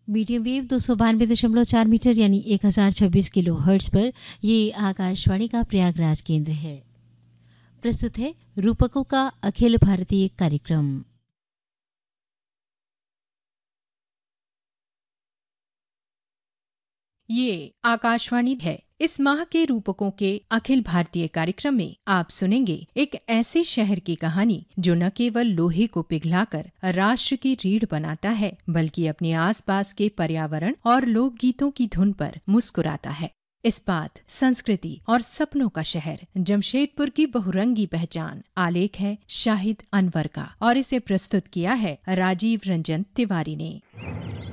Medium wave 292.4 metre यानी 1026 kilo hertz पर ये आकाशवाणी का प्रयागराज केंद्र है। प्रस्तुत है रूपकों का अखिल भारतीय कार्यक्रम। ये आकाशवाणी है। इस माह के रूपकों के अखिल भारतीय कार्यक्रम में आप सुनेंगे एक ऐसे शहर की कहानी जो न केवल लोहे को पिघलाकर राष्ट्र की रीढ़ बनाता है, बल्कि अपने आसपास के पर्यावरण और लोकगीतों की धुन पर मुस्कुराता है। इस्पात, संस्कृति और सपनों का शहर जमशेदपुर की बहुरंगी पहचान। आलेख है शाहिद अनवर का और इसे प्रस्तुत किया है राजीव रंजन तिवारी ने।